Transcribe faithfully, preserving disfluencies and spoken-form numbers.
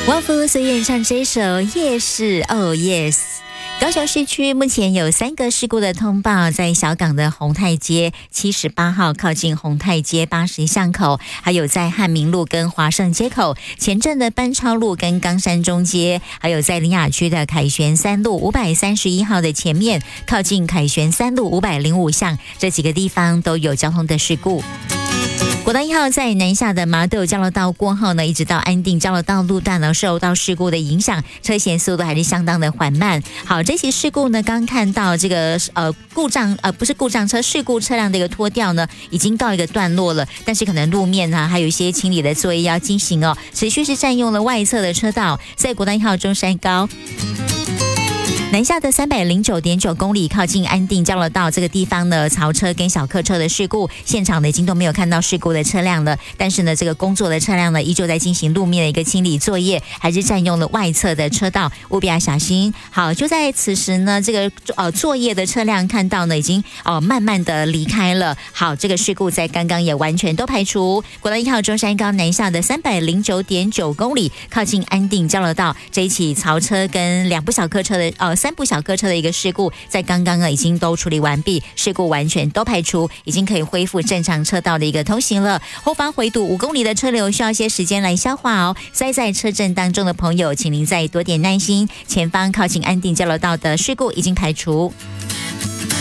汪峰所演唱这首《夜市》Oh Yes。高雄市区目前有三个事故的通报，在小港的宏泰街七十八号靠近宏泰街八十巷口，还有在汉民路跟华盛街口，前镇的班超路跟冈山中街，还有在林雅区的凯旋三路五百三十一号的前面，靠近凯旋三路五百零五巷，这几个地方都有交通的事故。国道一号在南下的麻豆交流道过后呢，一直到安定交流道路段呢，受到事故的影响，车前速度还是相当的缓慢。好，这起事故呢，刚看到这个呃故障呃不是故障车事故车辆的一个拖吊呢，已经告一个段落了，但是可能路面啊还有一些清理的作业要进行哦，持续是占用了外侧的车道，在国道一号中山高南下的三百零九点九公里，靠近安定交流道这个地方呢，槽车跟小客车的事故，现场呢已经都没有看到事故的车辆了。但是呢，这个工作的车辆呢，依旧在进行路面的一个清理作业，还是占用了外侧的车道，务必要小心。好，就在此时呢，这个呃作业的车辆看到呢，已经哦、呃、慢慢的离开了。好，这个事故在刚刚也完全都排除。国道一号中山高南下的三百零九点九公里，靠近安定交流道这一起槽车跟两部小客车的呃。三部小客车的一个事故，在刚刚呢已经都处理完毕，事故完全都排除，已经可以恢复正常车道的一个通行了。后方回堵五公里的车流需要一些时间来消化哦。塞在车阵当中的朋友，请您再多点耐心。前方靠近安定交流道的事故已经排除。